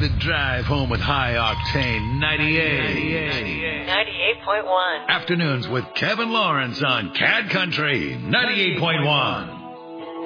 the drive home with High Octane 98. 98.1. Afternoons with Kevin Lawrence on CAD Country 98.1.